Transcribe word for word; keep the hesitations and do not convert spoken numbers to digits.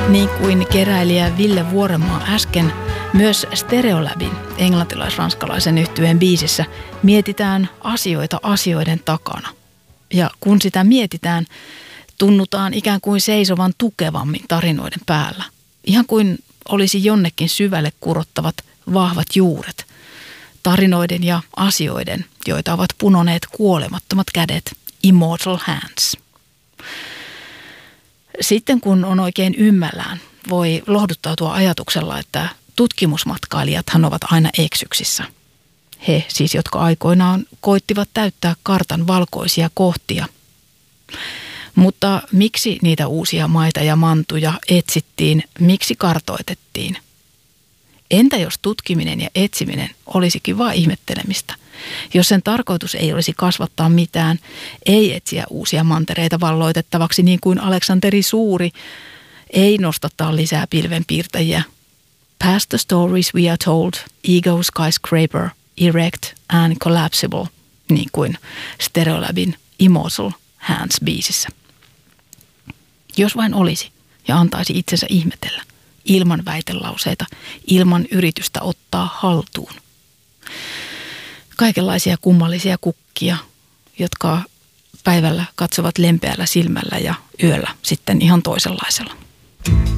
Niin kuin keräilijä Ville Vuorenmaa äsken, myös Stereolabin englantilais-ranskalaisen yhtyeen biisissä mietitään asioita asioiden takana. Ja kun sitä mietitään, tunnutaan ikään kuin seisovan tukevammin tarinoiden päällä. Ihan kuin olisi jonnekin syvälle kurottavat vahvat juuret. Tarinoiden ja asioiden, joita ovat punoneet kuolemattomat kädet, immortal hands. Sitten kun on oikein ymmällään, voi lohduttautua ajatuksella, että tutkimusmatkailijathan ovat aina eksyksissä. He siis, jotka aikoinaan koittivat täyttää kartan valkoisia kohtia. Mutta miksi niitä uusia maita ja mantuja etsittiin, miksi kartoitettiin? Entä jos tutkiminen ja etsiminen olisikin vain ihmettelemistä? Jos sen tarkoitus ei olisi kasvattaa mitään, ei etsiä uusia mantereita valloitettavaksi niin kuin Aleksanteri Suuri, ei nostattaa lisää pilvenpiirtäjiä. Past the stories we are told, ego skyscraper, erect and collapsible, niin kuin Stereolabin Immortal Hands -biisissä. Jos vain olisi ja antaisi itsensä ihmetellä, ilman väitelauseita, ilman yritystä ottaa haltuun. Kaikenlaisia kummallisia kukkia, jotka päivällä katsovat lempeällä silmällä ja yöllä sitten ihan toisenlaisella.